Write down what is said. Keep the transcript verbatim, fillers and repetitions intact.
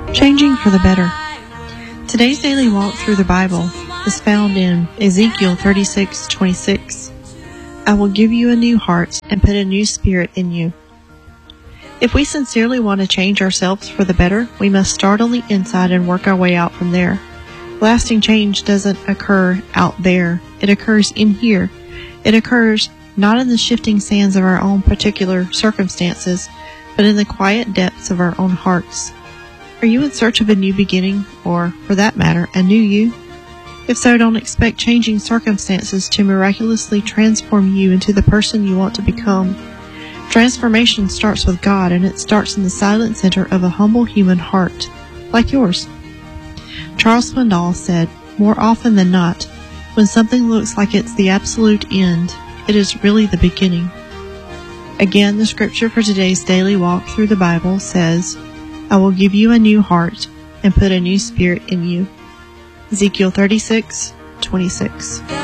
Changing for the better. Today's daily walk through the Bible is found in Ezekiel thirty-six twenty-six. I will give you a new heart and put a new spirit in you. If we sincerely want to change ourselves for the better, we must start on the inside and work our way out from there. Lasting change doesn't occur out there. It occurs in here. It occurs not in the shifting sands of our own particular circumstances, but in the quiet depths of our own hearts. Are you in search of a new beginning, or, for that matter, a new you? If so, don't expect changing circumstances to miraculously transform you into the person you want to become. Transformation starts with God, and it starts in the silent center of a humble human heart, like yours. Charles Swindoll said, "More often than not, when something looks like it's the absolute end, it is really the beginning." Again, the scripture for today's daily walk through the Bible says, I will give you a new heart and put a new spirit in you. Ezekiel thirty-six twenty-six.